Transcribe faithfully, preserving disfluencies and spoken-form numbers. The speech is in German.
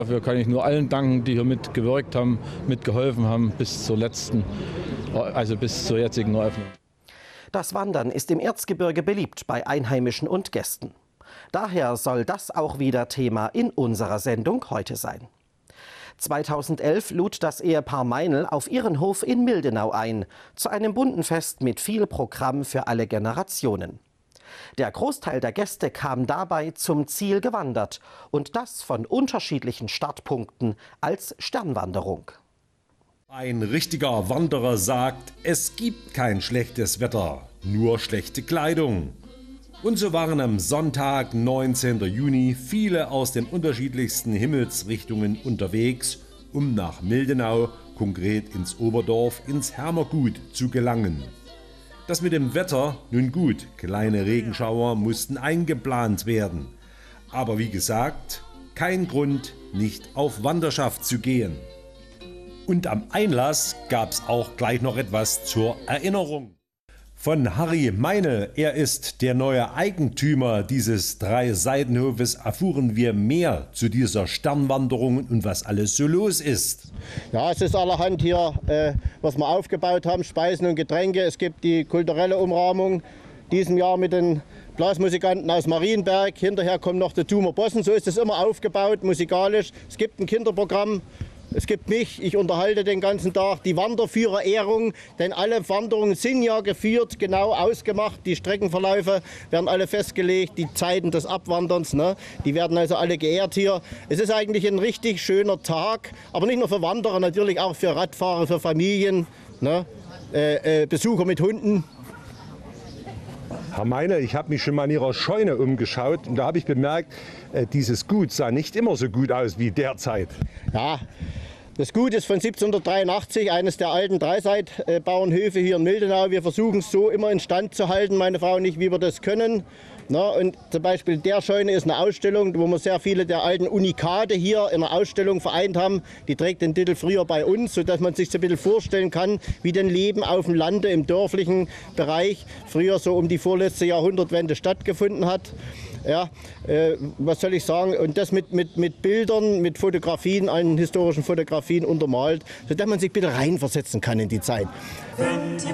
Dafür kann ich nur allen danken, die hier mitgewirkt haben, mitgeholfen haben bis zur letzten, also bis zur jetzigen Eröffnung. Das Wandern ist im Erzgebirge beliebt bei Einheimischen und Gästen. Daher soll das auch wieder Thema in unserer Sendung heute sein. zweitausendelf lud das Ehepaar Meinl auf ihren Hof in Mildenau ein, zu einem bunten Fest mit viel Programm für alle Generationen. Der Großteil der Gäste kam dabei zum Ziel gewandert und das von unterschiedlichen Startpunkten als Sternwanderung. Ein richtiger Wanderer sagt, es gibt kein schlechtes Wetter, nur schlechte Kleidung. Und so waren am Sonntag, neunzehnten Juni, viele aus den unterschiedlichsten Himmelsrichtungen unterwegs, um nach Mildenau, konkret ins Oberdorf, ins Hermergut zu gelangen. Das mit dem Wetter, nun gut, kleine Regenschauer mussten eingeplant werden. Aber wie gesagt, kein Grund, nicht auf Wanderschaft zu gehen. Und am Einlass gab es auch gleich noch etwas zur Erinnerung. Von Harry Meinl, er ist der neue Eigentümer dieses Drei-Seiten-Hofes, erfuhren wir mehr zu dieser Sternwanderung und was alles so los ist. Ja, es ist allerhand hier, äh, was wir aufgebaut haben, Speisen und Getränke. Es gibt die kulturelle Umrahmung, diesem Jahr mit den Blasmusikanten aus Marienberg. Hinterher kommt noch der Thumer Bossen, so ist es immer aufgebaut, musikalisch. Es gibt ein Kinderprogramm. Es gibt mich, ich unterhalte den ganzen Tag, die Wanderführerehrung, denn alle Wanderungen sind ja geführt, genau ausgemacht. Die Streckenverläufe werden alle festgelegt, die Zeiten des Abwanderns, ne? Die werden also alle geehrt hier. Es ist eigentlich ein richtig schöner Tag, aber nicht nur für Wanderer, natürlich auch für Radfahrer, für Familien, ne? äh, äh, Besucher mit Hunden. Herr Meinl, ich habe mich schon mal in Ihrer Scheune umgeschaut und da habe ich bemerkt, äh, dieses Gut sah nicht immer so gut aus wie derzeit. Ja, das Gut ist von siebzehnhundertdreiundachtzig, eines der alten Dreiseitbauernhöfe hier in Mildenau. Wir versuchen es so immer in Stand zu halten, meine Frau und ich, wie wir das können. Na, und zum Beispiel der Scheune ist eine Ausstellung, wo wir sehr viele der alten Unikate hier in einer Ausstellung vereint haben. Die trägt den Titel Früher bei uns, sodass man sich so ein bisschen vorstellen kann, wie denn Leben auf dem Lande im dörflichen Bereich früher so um die vorletzte Jahrhundertwende stattgefunden hat. Ja, äh, was soll ich sagen? Und das mit, mit, mit Bildern, mit Fotografien, allen historischen Fotografien untermalt, sodass man sich bitte reinversetzen kann in die Zeit.